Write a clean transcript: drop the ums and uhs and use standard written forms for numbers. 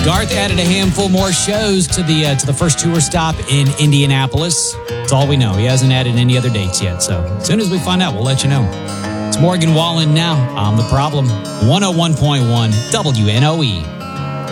Garth added a handful more shows to the first tour stop in Indianapolis. That's all we know. He hasn't added any other dates yet. So as soon as we find out, we'll let you know. It's Morgan Wallen now. I'm The Problem. 101.1 WNOE.